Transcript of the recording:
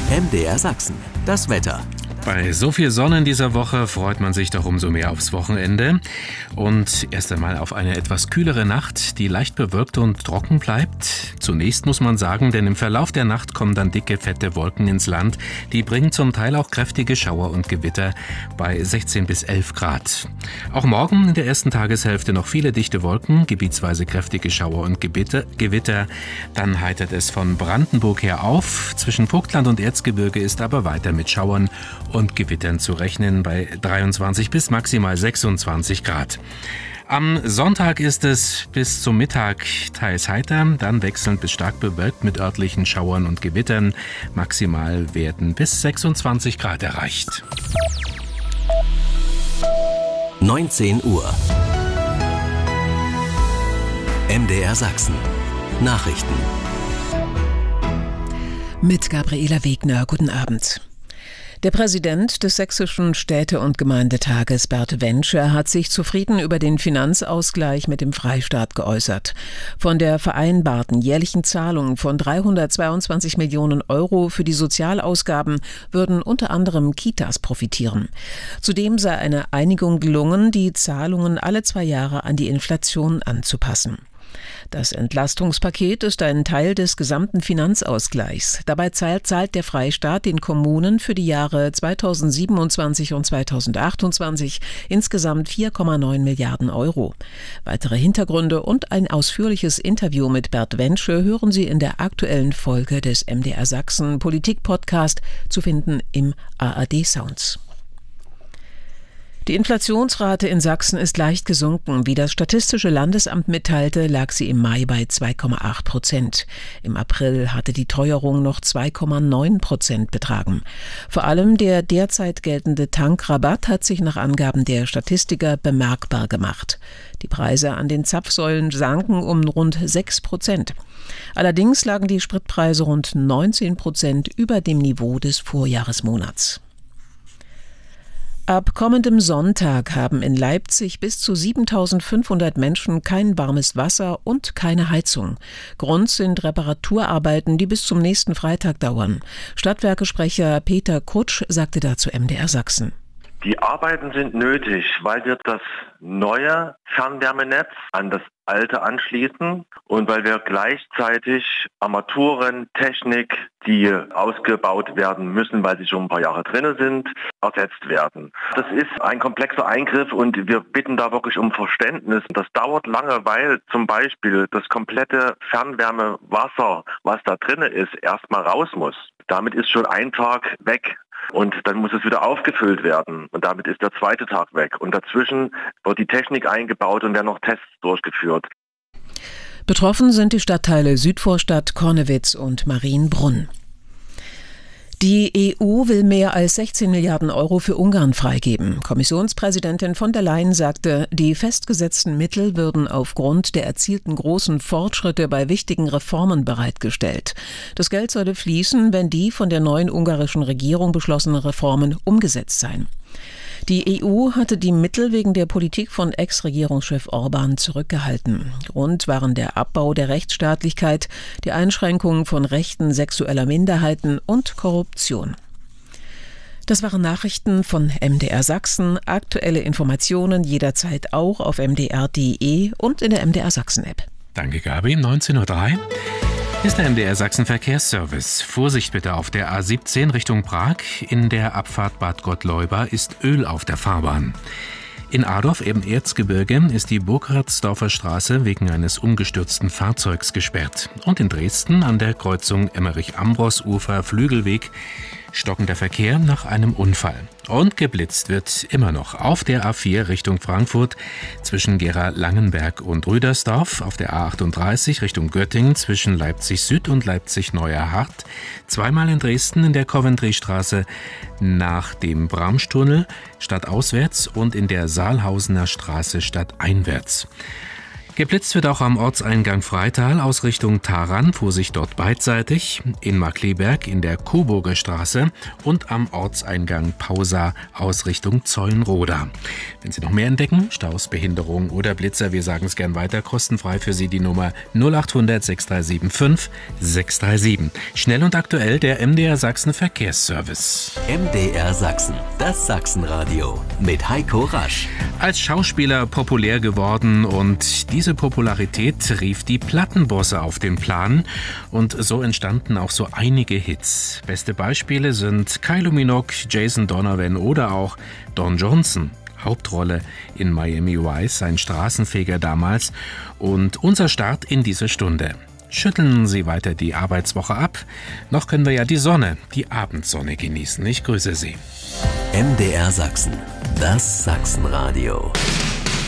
MDR Sachsen, das Wetter. Bei so viel Sonne in dieser Woche freut man sich doch umso mehr aufs Wochenende. Und erst einmal auf eine etwas kühlere Nacht, die leicht bewölkt und trocken bleibt. Zunächst muss man sagen, denn im Verlauf der Nacht kommen dann dicke, fette Wolken ins Land. Die bringen zum Teil auch kräftige Schauer und Gewitter bei 16 bis 11 Grad. Auch morgen in der ersten Tageshälfte noch viele dichte Wolken, gebietsweise kräftige Schauer und Gewitter. Dann heitert es von Brandenburg her auf. Zwischen Vogtland und Erzgebirge ist aber weiter mit Schauern und Gewittern zu rechnen bei 23 bis maximal 26 Grad. Am Sonntag ist es bis zum Mittag teils heiter, dann wechselnd bis stark bewölkt mit örtlichen Schauern und Gewittern. Maximal werden bis 26 Grad erreicht. 19 Uhr. MDR Sachsen. Nachrichten. Mit Gabriela Wegner. Guten Abend. Der Präsident des Sächsischen Städte- und Gemeindetages, Bert Wenscher, hat sich zufrieden über den Finanzausgleich mit dem Freistaat geäußert. Von der vereinbarten jährlichen Zahlung von 322 Millionen Euro für die Sozialausgaben würden unter anderem Kitas profitieren. Zudem sei eine Einigung gelungen, die Zahlungen alle 2 Jahre an die Inflation anzupassen. Das Entlastungspaket ist ein Teil des gesamten Finanzausgleichs. Dabei zahlt der Freistaat den Kommunen für die Jahre 2027 und 2028 insgesamt 4,9 Milliarden Euro. Weitere Hintergründe und ein ausführliches Interview mit Bert Wenscher hören Sie in der aktuellen Folge des MDR Sachsen Politik-Podcast, zu finden im ARD Sounds. Die Inflationsrate in Sachsen ist leicht gesunken. Wie das Statistische Landesamt mitteilte, lag sie im Mai bei 2,8%. Im April hatte die Teuerung noch 2,9% betragen. Vor allem der derzeit geltende Tankrabatt hat sich nach Angaben der Statistiker bemerkbar gemacht. Die Preise an den Zapfsäulen sanken um rund 6%. Allerdings lagen die Spritpreise rund 19% über dem Niveau des Vorjahresmonats. Ab kommendem Sonntag haben in Leipzig bis zu 7.500 Menschen kein warmes Wasser und keine Heizung. Grund sind Reparaturarbeiten, die bis zum nächsten Freitag dauern. Stadtwerkesprecher Peter Kutsch sagte dazu MDR Sachsen. Die Arbeiten sind nötig, weil wir das neue Fernwärmenetz an das alte anschließen und weil wir gleichzeitig Armaturen, Technik, die ausgebaut werden müssen, weil sie schon ein paar Jahre drin sind, ersetzt werden. Das ist ein komplexer Eingriff und wir bitten da wirklich um Verständnis. Das dauert lange, weil zum Beispiel das komplette Fernwärmewasser, was da drin ist, erstmal raus muss. Damit ist schon ein Tag weg. Und dann muss es wieder aufgefüllt werden. Und damit ist der zweite Tag weg. Und dazwischen wird die Technik eingebaut und werden noch Tests durchgeführt. Betroffen sind die Stadtteile Südvorstadt, Kornewitz und Marienbrunn. Die EU will mehr als 16 Milliarden Euro für Ungarn freigeben. Kommissionspräsidentin von der Leyen sagte, die festgesetzten Mittel würden aufgrund der erzielten großen Fortschritte bei wichtigen Reformen bereitgestellt. Das Geld solle fließen, wenn die von der neuen ungarischen Regierung beschlossenen Reformen umgesetzt seien. Die EU hatte die Mittel wegen der Politik von Ex-Regierungschef Orban zurückgehalten. Grund waren der Abbau der Rechtsstaatlichkeit, die Einschränkung von Rechten sexueller Minderheiten und Korruption. Das waren Nachrichten von MDR Sachsen. Aktuelle Informationen jederzeit auch auf mdr.de und in der MDR Sachsen-App. Danke, Gabi. 19.03 Uhr. Ist der MDR Sachsen Verkehrsservice. Vorsicht bitte auf der A17 Richtung Prag. In der Abfahrt Bad Gottleuba ist Öl auf der Fahrbahn. In Adorf im Erzgebirge ist die Burgratsdorfer Straße wegen eines umgestürzten Fahrzeugs gesperrt. Und in Dresden an der Kreuzung Emmerich-Ambros-Ufer Flügelweg stockender Verkehr nach einem Unfall. Und geblitzt wird immer noch auf der A4 Richtung Frankfurt zwischen Gera-Langenberg und Rüdersdorf, auf der A38 Richtung Göttingen zwischen Leipzig Süd und Leipzig Neuer Hart, zweimal in Dresden in der Coventry-Straße nach dem Bramstunnel stadtauswärts und in der Saalhausener Straße stadteinwärts. Geblitzt wird auch am Ortseingang Freital aus Richtung Tharan, Vorsicht dort beidseitig, in Markkleeberg in der Coburger Straße und am Ortseingang Pausa aus Richtung Zeulenroda. Wenn Sie noch mehr entdecken, Staus, Behinderung oder Blitzer, wir sagen es gern weiter, kostenfrei für Sie die Nummer 0800 6375 637. Schnell und aktuell der MDR Sachsen Verkehrsservice. MDR Sachsen, das Sachsenradio mit Heiko Rasch. Als Schauspieler populär geworden und diese Popularität rief die Plattenbosse auf den Plan und so entstanden auch so einige Hits. Beste Beispiele sind Kylie Minogue, Jason Donovan oder auch Don Johnson. Hauptrolle in Miami Vice, ein Straßenfeger damals, und unser Start in diese Stunde. Schütteln Sie weiter die Arbeitswoche ab. Noch können wir ja die Sonne, die Abendsonne genießen. Ich grüße Sie. MDR Sachsen, das Sachsenradio.